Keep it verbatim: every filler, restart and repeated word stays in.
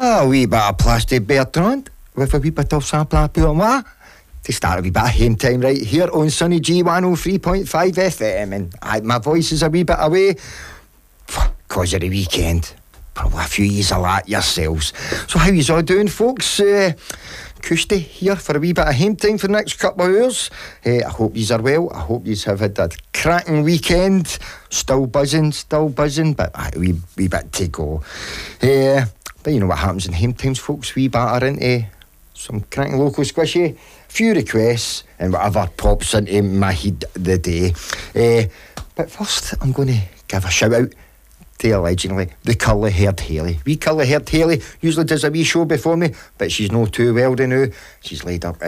A wee bit of Plastic Bertrand with a wee bit of Sampler Pour Moi to start a wee bit of home time right here on Sunny G one oh three point five F M. And I, my voice is a wee bit away because of the weekend. Probably a few years of that yourselves. So how yous all doing, folks? Uh, Kirsty here for a wee bit of home time for the next couple of hours. Uh, I hope yous are well. I hope yous have had a cracking weekend. Still buzzing, still buzzing, but a wee, wee bit to go. Uh, but you know what happens in home times, folks. We batter into some cracking local squishy, few requests, and whatever pops into my head the day. Uh, but first, I'm going to give a shout out to allegedly the curly-haired Hayley. Wee curly-haired Hayley usually does a wee show before me, but she's no too well to know. She's laid up